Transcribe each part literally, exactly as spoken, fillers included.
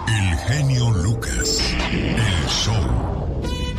El genio Lucas, el show.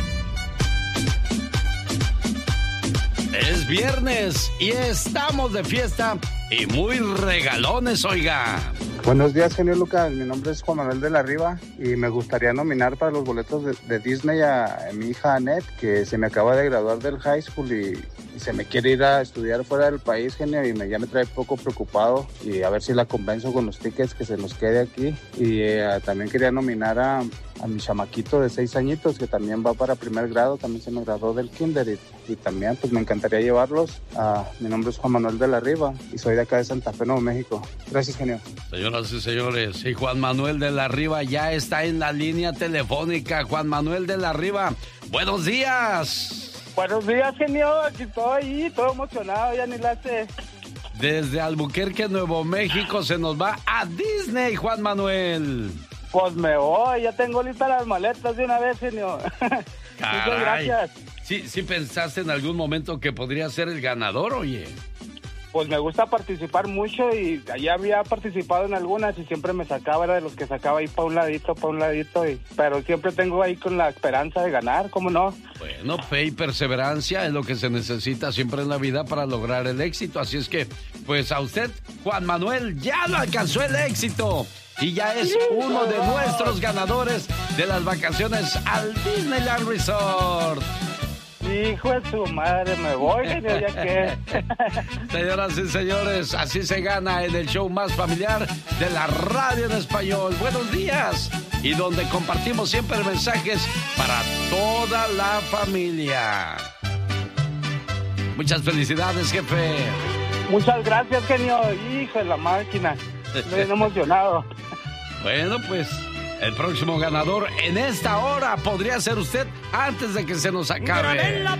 Es viernes y estamos de fiesta y muy regalones, oiga. Buenos días, genio Lucas. Mi nombre es Juan Manuel de la Riva y me gustaría nominar para los boletos de, de Disney a, a mi hija Annette, que se me acaba de graduar del high school y, y se me quiere ir a estudiar fuera del país, genio, y me, ya me trae poco preocupado, y a ver si la convenzo con los tickets que se nos quede aquí. Y eh, también quería nominar a, a mi chamaquito de seis añitos, que también va para primer grado, también se me graduó del kinder, y, y también pues me encantaría llevarlos. Uh, mi nombre es Juan Manuel de la Riva y soy de acá de Santa Fe, Nuevo México. Gracias, genio. Señoras y señores, y Juan Manuel de la Riva ya está en la línea telefónica. Juan Manuel de la Riva, buenos días. Buenos días, genio. Aquí estoy, todo emocionado, ya ni la sé. Desde Albuquerque, Nuevo México, se nos va a Disney, Juan Manuel. Pues me voy, ya tengo listas las maletas de una vez, genio. Muchas gracias. Sí, sí pensaste en algún momento que podría ser el ganador, oye. Pues me gusta participar mucho y ya había participado en algunas y siempre me sacaba, era de los que sacaba ahí para un ladito, para un ladito, y, pero siempre tengo ahí con la esperanza de ganar, ¿cómo no? Bueno, fe y perseverancia es lo que se necesita siempre en la vida para lograr el éxito, así es que, pues a usted, Juan Manuel, ya lo alcanzó el éxito y ya es uno de nuestros ganadores de las vacaciones al Disneyland Resort. Hijo de su madre, me voy, genio, ya que... Señoras y señores, así se gana en el show más familiar de la radio en español. Buenos días. Y donde compartimos siempre mensajes para toda la familia. Muchas felicidades, jefe. Muchas gracias, genio. Hijo de la máquina. Estoy emocionado. Bueno, pues... el próximo ganador en esta hora podría ser usted antes de que se nos acabe. Grabé en la